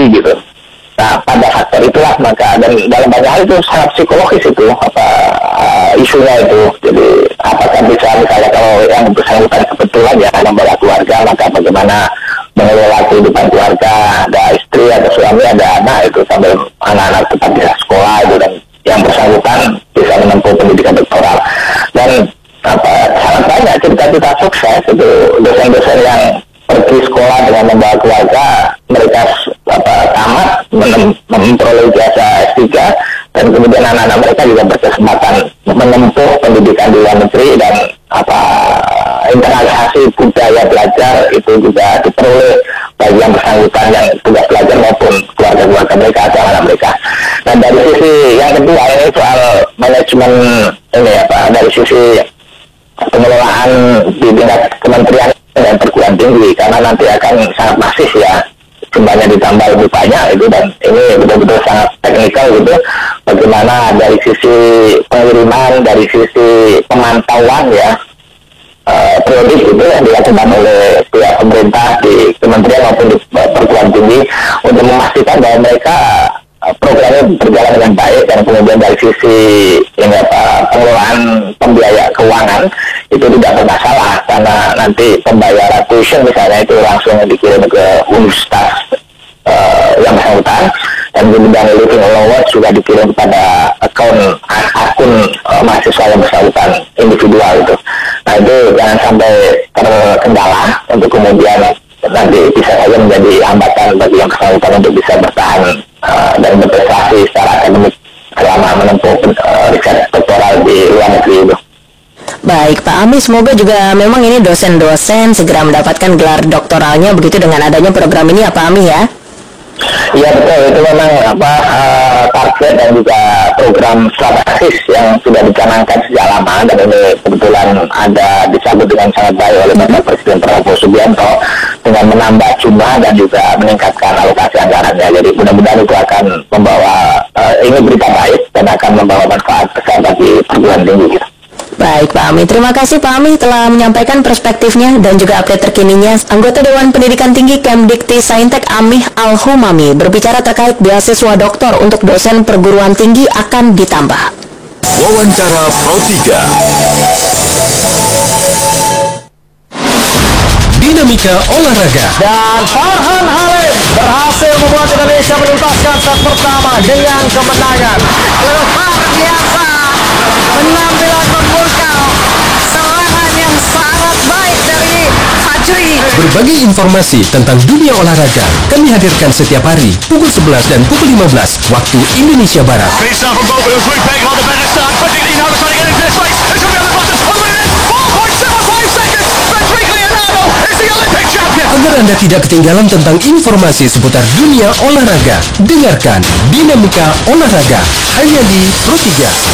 gitu. Nah, pada faktor itulah maka, dan dalam banyak hal itu sangat psikologis itu isunya itu. Jadi apakah bisa misalnya kalau yang bersangkutan kebetulan ya membawa keluarga, maka bagaimana mengelola kehidupan keluarga, ada istri, ada suami, ada anak itu sambil anak-anak tetap bisa sekolah itu, dan yang bersangkutan bisa menempuh pendidikan doktoral. Dan sangat banyak cerita-cerita sukses itu dosen-dosen yang pergi sekolah dengan membawa keluarga, mereka tamat memperoleh ijazah S3, dan kemudian anak-anak mereka juga berkesempatan menempuh pendidikan di luar negeri, dan internalisasi budaya belajar itu juga diperoleh bagi yang bersangkutan yang tugas belajar maupun keluarga-keluarga mereka atau anak mereka. Dan dari sisi yang kedua ini soal manajemen ini dari sisi pengelolaan di tingkat kementerian dan perguruan tinggi, karena nanti akan sangat masif ya, jumlahnya ditambah lebih banyak itu, dan ini betul-betul sangat teknikal gitu, bagaimana dari sisi pengiriman, dari sisi pemantauan ya, periodik itu yang dilakukan oleh pihak pemerintah di kementerian maupun di perguruan tinggi untuk memastikan bahwa mereka programnya berjalan dengan baik, dan kemudian dari sisi pengelolaan pembiaya keuangan itu tidak bermasalah, karena nanti pembayaran tuition misalnya itu langsung dikirim ke universitas yang bersangkutan, dan kemudian living allowance juga dikirim kepada akun mahasiswa yang bersangkutan individual itu. Nah itu jangan sampai terkendala untuk kemudian nanti bisa saja menjadi hambatan bagi yang bersangkutan untuk bisa bertahan dan berprestasi secara akademik selama menempuh riset doktoral di luar negeri itu. Baik Pak Ami, semoga juga memang ini dosen-dosen segera mendapatkan gelar doktoralnya begitu dengan adanya program ini ya Pak Ami ya. Iya betul, itu memang target dan juga program strategis yang sudah dicanangkan sejak lama, dan ini kebetulan ada disambut dengan sangat baik oleh Bapak Presiden Prabowo Subianto dengan menambah jumlah dan juga meningkatkan alokasi anggarannya. Jadi mudah-mudahan itu akan membawa ini berita baik dan akan membawa manfaat besar bagi perguruan tinggi kita. Baik Pak Ami, terima kasih Pak Ami telah menyampaikan perspektifnya dan juga update terkininya. Anggota Dewan Pendidikan Tinggi Kemdikti Saintek Amih Al-Humami berbicara terkait beasiswa doktor untuk dosen perguruan tinggi akan ditambah. Wawancara Pro 3 Dinamika Olahraga. Dan Farhan Halim berhasil membuat Indonesia menuntaskan set pertama dengan kemenangan. Luar biasa, penampilan memukau, serangan yang sangat baik dari Fajri. Berbagai informasi tentang dunia olahraga kami hadirkan setiap hari pukul 11 dan pukul 15 waktu Indonesia Barat. Agar Anda tidak ketinggalan tentang informasi seputar dunia olahraga, dengarkan Dinamika Olahraga hanya di Pro 3.